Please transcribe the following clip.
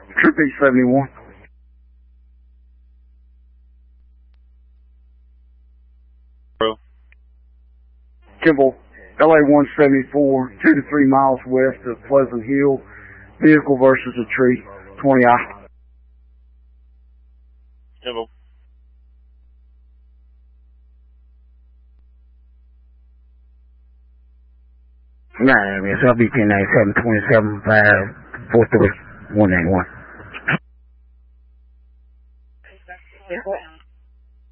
Trip 871. Bro. Kimball, LA 174, 2 to 3 miles west of Pleasant Hill. Vehicle versus a tree, 20I. Kimball. Nah, it's LBP 97, 27, 5, 43, 191.